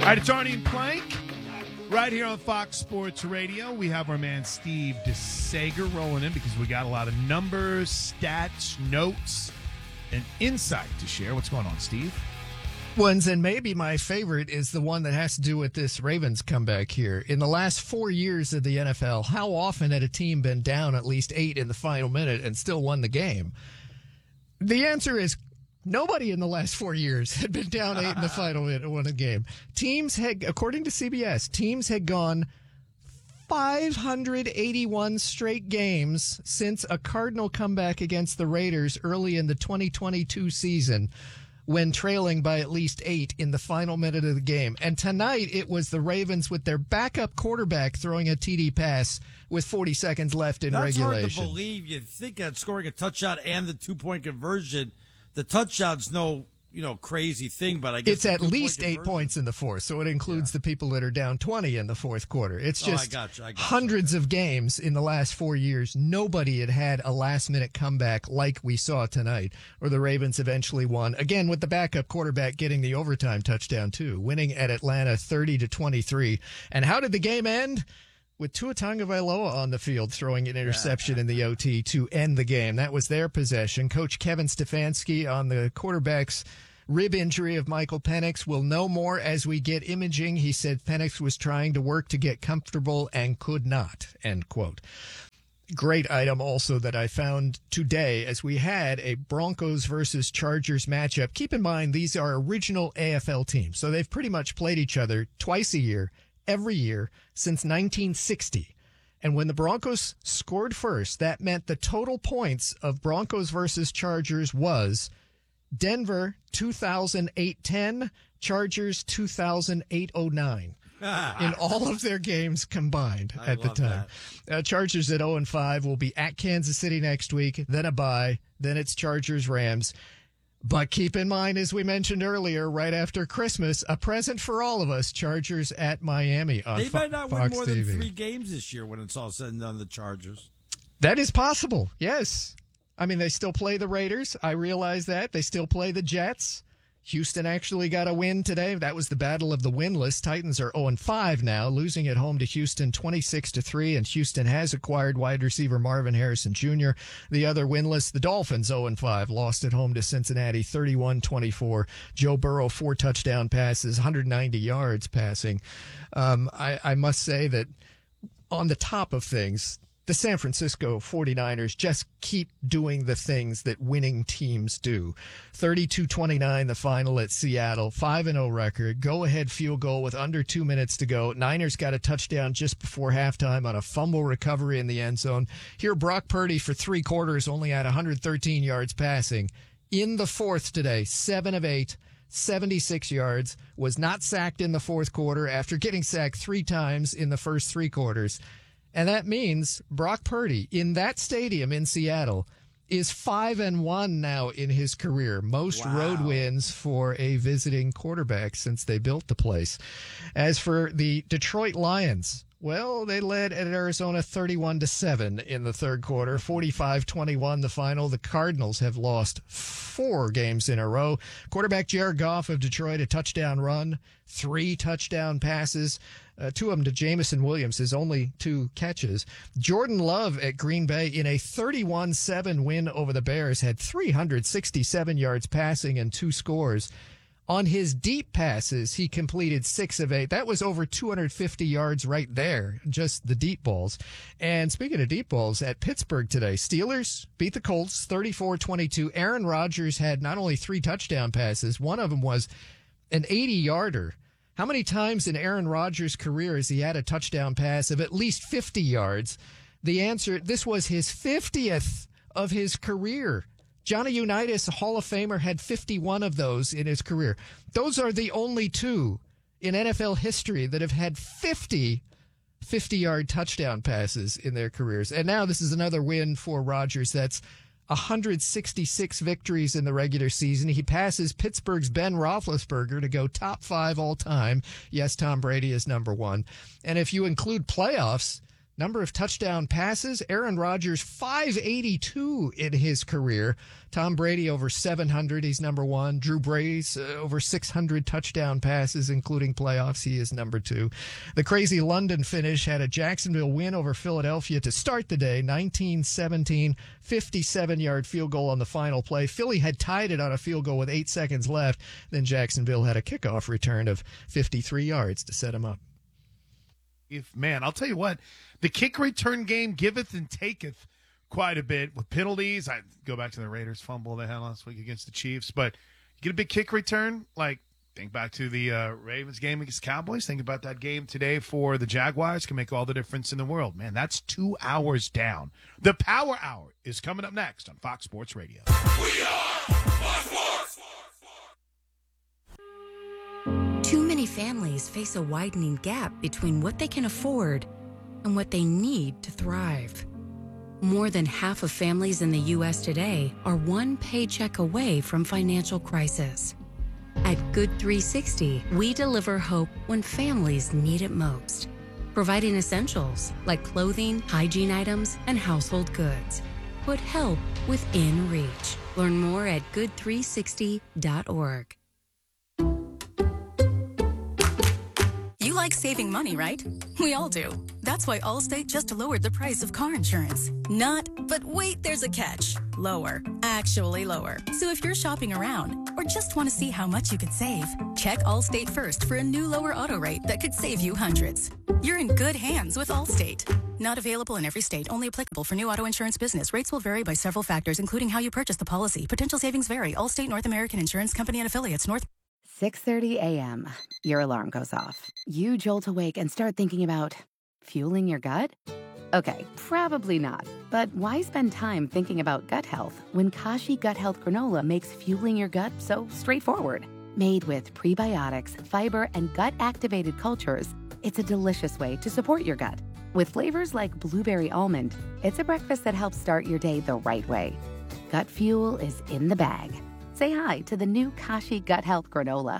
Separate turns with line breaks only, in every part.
right, it's Arnie and Plank right here on Fox Sports Radio. We have our man Steve DeSager rolling in because we got a lot of numbers, stats, notes, and insight to share. What's going on, Steve?
Ones, and maybe my favorite is the one that has to do with this Ravens comeback here. In the last 4 years of the NFL, how often had a team been down at least 8 in the final minute and still won the game? The answer is nobody in the last 4 years had been down 8 in the final minute and won a game. Teams had, according to CBS, teams had gone 581 straight games since a Cardinal comeback against the Raiders early in the 2022 season, when trailing by at least 8 in the final minute of the game. And tonight it was the Ravens with their backup quarterback throwing a TD pass with 40 seconds left in regulation.
That's hard to believe. You'd think that scoring a touchdown and the 2-point conversion, the touchdown's no crazy thing, but I guess
it's at least 8 points in the fourth, so it includes the people that are down 20 in the fourth quarter. It's just
I got you.
Hundreds of games in the last 4 years. Nobody had a last-minute comeback like we saw tonight, or the Ravens eventually won, again with the backup quarterback getting the overtime touchdown too, winning at Atlanta 30-23. And how did the game end? With Tua Tagovailoa on the field throwing an interception in the OT to end the game. That was their possession. Coach Kevin Stefanski on the quarterback's rib injury of Michael Penix. We'll know more as we get imaging. He said Penix was trying to work to get comfortable and could not, end quote. Great item also that I found today as we had a Broncos versus Chargers matchup. Keep in mind, these are original AFL teams, so they've pretty much played each other twice a year, every year since 1960. And when the Broncos scored first, that meant the total points of Broncos versus Chargers was Denver 2008-10, Chargers 2008-09. In all of their games combined at the time. Chargers at 0-5 will be at Kansas City next week, then a bye, then it's Chargers-Rams. But keep in mind, as we mentioned earlier, right after Christmas, a present for all of us, Chargers at Miami on Fox TV.
They might not win more than 3 games this year when it's all said and done, the Chargers.
That is possible, yes. I mean, they still play the Raiders. I realize that. They still play the Jets. Houston actually got a win today. That was the battle of the winless. Titans are 0-5 now, losing at home to Houston 26-3, and Houston has acquired wide receiver Marvin Harrison Jr. The other winless, the Dolphins 0-5, lost at home to Cincinnati 31-24. Joe Burrow 4 touchdown passes, 190 yards passing. I must say that on the top of things, the San Francisco 49ers just keep doing the things that winning teams do. 32-29, the final at Seattle, 5-0 record, go-ahead field goal with under 2 minutes to go. Niners got a touchdown just before halftime on a fumble recovery in the end zone. Here, Brock Purdy for 3 quarters only had 113 yards passing. In the fourth today, 7 of 8. 76 yards, was not sacked in the fourth quarter after getting sacked 3 times in the first 3 quarters. And that means Brock Purdy in that stadium in Seattle is 5-1 now in his career. Most road wins for a visiting quarterback since they built the place. As for the Detroit Lions, well, they led at Arizona 31-7 in the third quarter, 45-21 the final. The Cardinals have lost 4 games in a row. Quarterback Jared Goff of Detroit, a touchdown run, 3 touchdown passes. 2 of them to Jameson Williams, his only 2 catches. Jordan Love at Green Bay in a 31-7 win over the Bears had 367 yards passing and 2 scores. On his deep passes, he completed 6 of 8. That was over 250 yards right there, just the deep balls. And speaking of deep balls, at Pittsburgh today, Steelers beat the Colts 34-22. Aaron Rodgers had not only 3 touchdown passes, one of them was an 80-yarder. How many times in Aaron Rodgers' career has he had a touchdown pass of at least 50 yards? The answer, this was his 50th of his career. Johnny Unitas, a Hall of Famer, had 51 of those in his career. Those are the only 2 in NFL history that have had 50-yard touchdown passes in their careers. And now this is another win for Rodgers. That's 166 victories in the regular season. He passes Pittsburgh's Ben Roethlisberger to go top 5 all time. Yes, Tom Brady is number 1. And if you include playoffs, Number of touchdown passes, Aaron Rodgers, 582 in his career. Tom Brady over 700, he's number one. Drew Brees over 600 touchdown passes, including playoffs. He is number two. The crazy London finish had a Jacksonville win over Philadelphia to start the day, 19-17, 57-yard field goal on the final play. Philly had tied it on a field goal with 8 seconds left. Then Jacksonville had a kickoff return of 53 yards to set him up.
Man, I'll tell you what, the kick return game giveth and taketh quite a bit with penalties. I go back to the Raiders fumble they had last week against the Chiefs, but you get a big kick return, like think back to the Ravens game against Cowboys. Think about that game today for the Jaguars. Can make all the difference in the world. Man, that's 2 hours down. The Power Hour is coming up next on Fox Sports Radio.
We are Fox Sports.
Too many families face a widening gap between what they can afford and what they need to thrive. More than half of families in the U.S. today are one paycheck away from financial crisis. At Good 360, we deliver hope when families need it most, providing essentials like clothing, hygiene items, and household goods. Put help within reach. Learn more at good360.org.
You like saving money, right? We all do. That's why Allstate just lowered the price of car insurance. Not, but wait, there's a catch. Lower. Actually lower. So if you're shopping around or just want to see how much you could save, check Allstate first for a new lower auto rate that could save you hundreds. You're in good hands with Allstate. Not available in every state. Only applicable for new auto insurance business. Rates will vary by several factors, including how you purchase the policy. Potential savings vary. Allstate North American Insurance Company and affiliates.
6:30 a.m. Your alarm goes off. You jolt awake and start thinking about fueling your gut? Okay, probably not. But why spend time thinking about gut health when Kashi Gut Health Granola makes fueling your gut so straightforward? Made with prebiotics, fiber, and gut-activated cultures, it's a delicious way to support your gut. With flavors like blueberry almond, it's a breakfast that helps start your day the right way. Gut fuel is in the bag. Say hi to the new Kashi Gut Health Granola.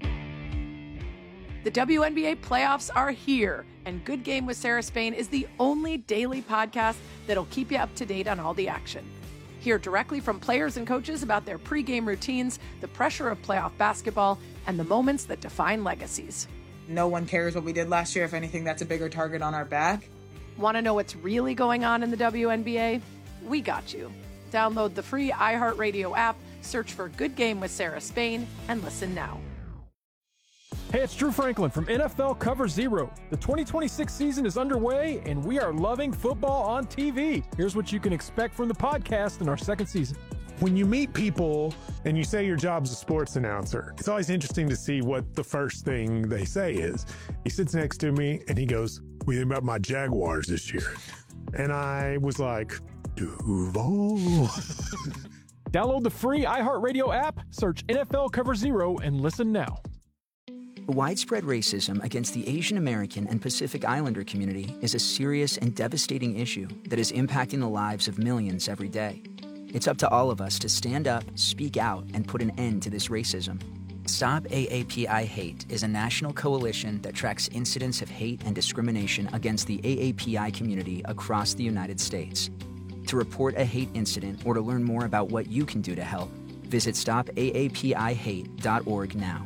The WNBA playoffs are here, and Good Game with Sarah Spain is the only daily podcast that'll keep you up to date on all the action. Hear directly from players and coaches about their pregame routines, the pressure of playoff basketball, and the moments that define legacies.
No one cares what we did last year. If anything, that's a bigger target on our back.
Want to know what's really going on in the WNBA? We got you. Download the free iHeartRadio app, search for Good Game with Sarah Spain, and listen now.
Hey, it's Drew Franklin from NFL Cover Zero. The 2026 season is underway, and we are loving football on TV. Here's what you can expect from the podcast in our second season.
When you meet people and you say your job's a sports announcer, it's always interesting to see what the first thing they say is. He sits next to me and he goes, "What do you think about my Jaguars this year?" And I was like, Duval.
Download the free iHeartRadio app, search NFL Cover Zero, and listen now.
Widespread racism against the Asian American and Pacific Islander community is a serious and devastating issue that is impacting the lives of millions every day. It's up to all of us to stand up, speak out, and put an end to this racism. Stop AAPI Hate is a national coalition that tracks incidents of hate and discrimination against the AAPI community across the United States. To report a hate incident or to learn more about what you can do to help, visit stopaapihate.org now.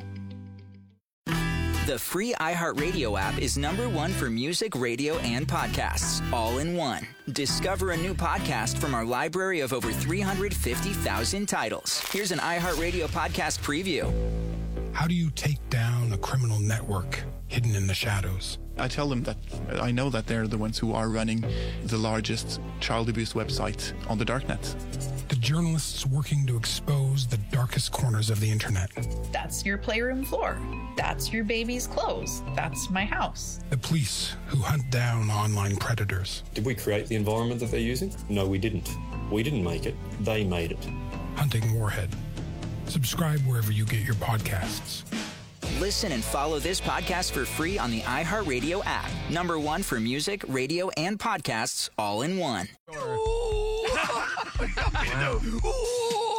The free iHeartRadio app is #1 for music, radio, and podcasts, all in one. Discover a new podcast from our library of over 350,000 titles. Here's an iHeartRadio podcast preview.
How do you take down a criminal network hidden in the shadows?
I tell them that I know that they're the ones who are running the largest child abuse website on the darknet.
The journalists working to expose the darkest corners of the internet.
That's your playroom floor. That's your baby's clothes. That's my house.
The police who hunt down online predators.
Did we create the environment that they're using? No, we didn't. We didn't make it. They made it.
Hunting Warhead. Subscribe wherever you get your podcasts.
Listen and follow this podcast for free on the iHeartRadio app. #1 for music, radio, and podcasts, all in one.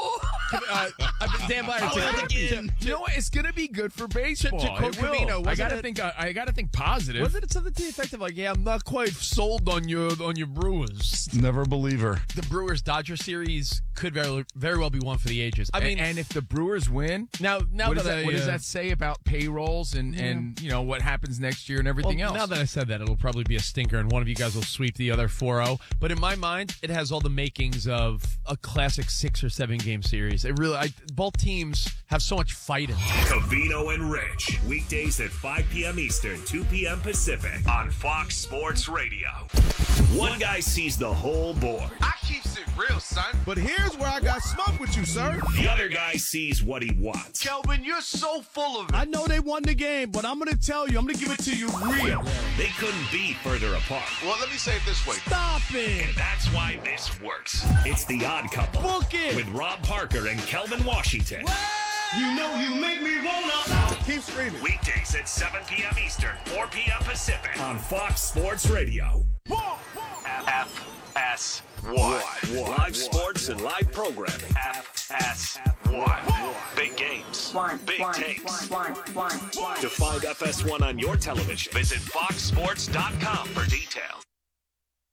Dan Byer, you know what? It's going to be good for baseball.
To quote Covino, I got to think positive.
Wasn't it something to the effect of like, yeah, I'm not quite sold on your Brewers?
Never a believer.
The Brewers-Dodger series could very well be one for the ages.
I mean, and if the Brewers win, what does that say about payrolls and you know what happens next year and everything else?
Now that I said that, it'll probably be a stinker, and one of you guys will sweep the other 4-0. But in my mind, it has all the makings of a classic 6 or 7 game series. It really, both teams have so much fight in them.
Covino and Rich, weekdays at 5 p.m. Eastern, 2 p.m. Pacific on Fox Sports Radio. One guy sees the whole board.
I keeps it real, son. But here's where I got smoke with you, sir.
The other guy sees what he wants.
Kelvin, you're so full of it.
I know they won the game, but I'm going to tell you, I'm going to give it to you real.
They couldn't be further apart.
Well, let me say it this way.
Stop it.
And that's why this works. It's The Odd Couple.
Book it.
With Rob Parker and Kelvin Washington.
What? You know you make me wanna. Keep screaming.
Weekdays at 7 p.m. Eastern, 4 p.m. Pacific on Fox Sports Radio. FS1. Live sports and live programming. FS1. Big games. Big takes. To find FS1 on your television, visit foxsports.com for the